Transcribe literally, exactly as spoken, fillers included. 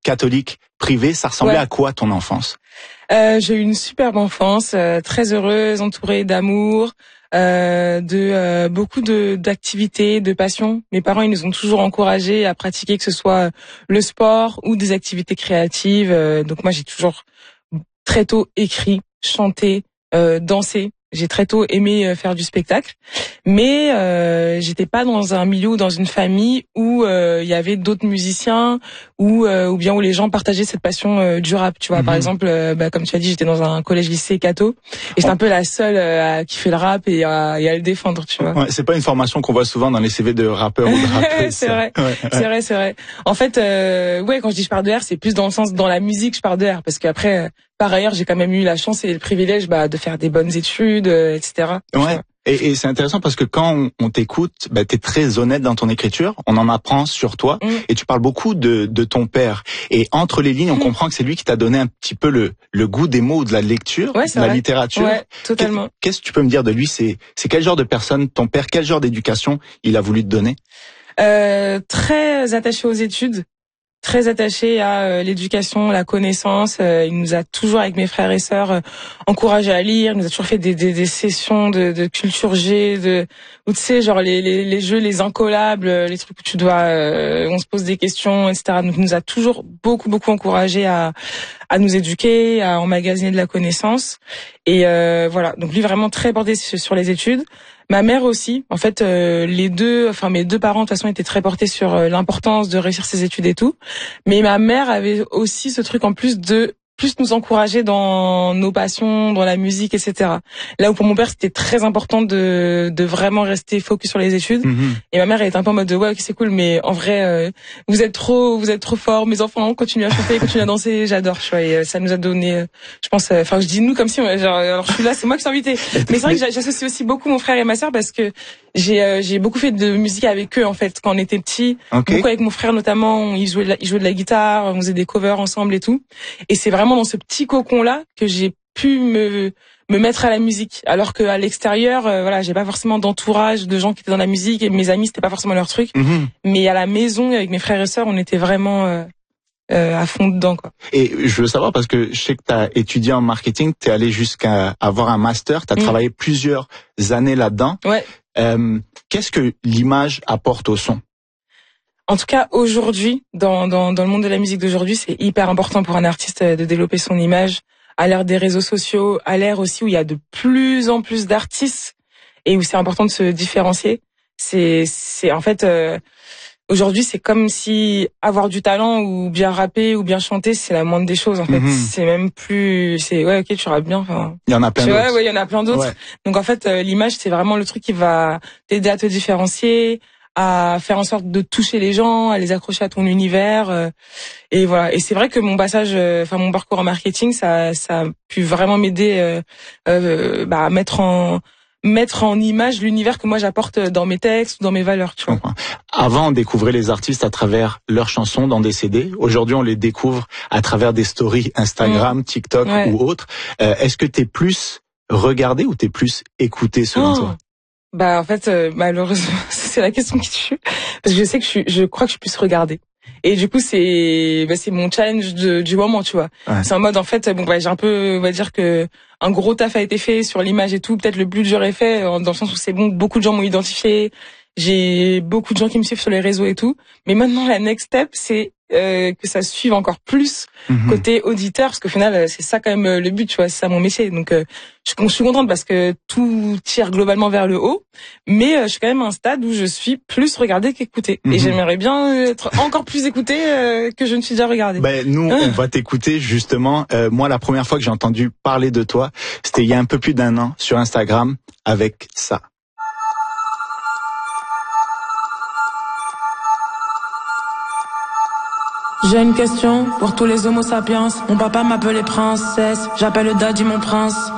catholique privée. Ça ressemblait Ouais. à quoi ton enfance? Euh, j'ai eu une superbe enfance, euh, très heureuse, entourée d'amour, euh, de euh, beaucoup de d'activités, de passions. Mes parents, ils nous ont toujours encouragés à pratiquer, que ce soit le sport ou des activités créatives. Euh, donc moi, j'ai toujours très tôt écrit, chanté, euh, dansé. J'ai très tôt aimé euh, faire du spectacle, mais euh, j'étais pas dans un milieu ou dans une famille où euh, il y avait d'autres musiciens ou euh, ou bien où les gens partageaient cette passion euh, du rap. Tu vois, Mhm. par exemple, euh, bah, comme tu as dit, j'étais dans un collège-lycée catho et j'étais un peu la seule euh, à kiffer le rap et à, et à le défendre. Tu vois. Ouais, c'est pas une formation qu'on voit souvent dans les C V de rappeurs ou de rappeuses. c'est vrai, Ouais, ouais. c'est vrai, c'est vrai. En fait, euh, ouais, quand je dis je pars de R, c'est plus dans le sens dans la musique, je pars de R, parce qu'après, euh, par ailleurs, j'ai quand même eu la chance et le privilège bah, de faire des bonnes études, euh, et cetera. Ouais. Et, et c'est intéressant parce que quand on, on t'écoute, bah, t'es très honnête dans ton écriture. On en apprend sur toi Mm. et tu parles beaucoup de, de ton père. Et entre les lignes, on Mm. comprend que c'est lui qui t'a donné un petit peu le, le goût des mots, de la lecture, Ouais, de c'est la vrai. littérature. Ouais, totalement. Qu'est-ce que tu peux me dire de lui? C'est, c'est quel genre de personne, ton père, quel genre d'éducation il a voulu te donner? Euh, très attaché aux études, très attaché à euh, l'éducation, la connaissance. Euh, il nous a toujours, avec mes frères et sœurs, euh, encouragés à lire. Il nous a toujours fait des, des, des sessions de, de culture G, de, où tu sais, genre les, les, les jeux, les incollables, les trucs où tu dois, euh, on se pose des questions, et cetera. Donc, il nous a toujours beaucoup, beaucoup encouragés à, à nous éduquer, à emmagasiner de la connaissance. Et euh, voilà. Donc, lui vraiment très porté sur, sur les études. Ma mère aussi. En fait, euh, les deux, enfin mes deux parents de toute façon étaient très portés sur euh, l'importance de réussir ses études et tout. Mais ma mère avait aussi ce truc en plus de plus nous encourager dans nos passions, dans la musique, et cetera. Là où pour mon père c'était très important de de vraiment rester focus sur les études. Mm-hmm. Et ma mère elle était un peu en mode de ouais ok, c'est cool, mais en vrai euh, vous êtes trop vous êtes trop forts, mes enfants continuent à chanter, continuent à danser, j'adore. Tu vois, et euh, ça nous a donné, euh, je pense, enfin euh, je dis nous comme si euh, genre alors je suis là, c'est moi qui suis invitée. Mais c'est vrai que j'associe aussi beaucoup mon frère et ma sœur parce que j'ai euh, j'ai beaucoup fait de musique avec eux en fait quand on était petits. Okay. Beaucoup avec mon frère notamment, il jouait de la, il jouait de la guitare, on faisait des covers ensemble et tout. Et c'est vraiment dans ce petit cocon là que j'ai pu me me mettre à la musique, alors que à l'extérieur, euh, voilà, j'ai pas forcément d'entourage de gens qui étaient dans la musique et mes amis c'était pas forcément leur truc. Mm-hmm. Mais à la maison avec mes frères et sœurs, on était vraiment euh, euh, à fond dedans quoi. Et je veux savoir parce que je sais que tu as étudié en marketing, tu es allé jusqu'à avoir un master, tu as mmh. travaillé plusieurs années là-dedans. Ouais. Euh, qu'est-ce que l'image apporte au son? En tout cas, aujourd'hui, dans, dans, dans le monde de la musique d'aujourd'hui, c'est hyper important pour un artiste de développer son image à l'ère des réseaux sociaux, à l'ère aussi où il y a de plus en plus d'artistes et où c'est important de se différencier. C'est, c'est en fait, euh, aujourd'hui, c'est comme si avoir du talent ou bien rapper ou bien chanter, c'est la moindre des choses, en fait. Mm-hmm. C'est même plus, c'est, ouais, ok, tu rappes bien, enfin. Il y en a plein d'autres. Ouais, ouais, il y en a plein d'autres. Ouais. Donc, en fait, euh, l'image, c'est vraiment le truc qui va t'aider à te différencier, à faire en sorte de toucher les gens, à les accrocher à ton univers. Euh, et voilà. Et c'est vrai que mon passage, enfin, euh, mon parcours en marketing, ça, ça a pu vraiment m'aider, euh, euh, bah, à mettre en, mettre en image l'univers que moi j'apporte dans mes textes ou dans mes valeurs, tu vois. Avant, on découvrait les artistes à travers leurs chansons dans des C D. Aujourd'hui, on les découvre à travers des stories Instagram, mmh. TikTok ouais. ou autres. Euh, est-ce que t'es plus regardé ou t'es plus écouté selon oh. toi? Bah en fait, euh, malheureusement, c'est la question qui tue. Parce que je sais que je suis, je crois que je suis plus regardée. Et du coup, c'est, bah, c'est mon challenge de, du moment, tu vois. Ouais. C'est en mode, en fait, bon, bah, j'ai un peu, on va dire que un gros taf a été fait sur l'image et tout. Peut-être le plus dur est fait, dans le sens où c'est bon, beaucoup de gens m'ont identifié. J'ai beaucoup de gens qui me suivent sur les réseaux et tout. Mais maintenant, la next step, c'est euh, que ça suive encore plus mm-hmm. côté auditeur, parce qu'au final, c'est ça quand même le but, tu vois, c'est ça mon métier. Donc, euh, je, je suis contente parce que tout tire globalement vers le haut, mais euh, je suis quand même à un stade où je suis plus regardée qu'écoutée. Mm-hmm. Et j'aimerais bien être encore plus écoutée euh, que je ne suis déjà regardée. Ben, nous, on va t'écouter justement. Euh, moi, la première fois que j'ai entendu parler de toi, c'était il y a un peu plus d'un an sur Instagram avec ça. J'ai une question pour tous les homo sapiens. Mon papa m'appelait princesse, j'appelle le daddy mon prince.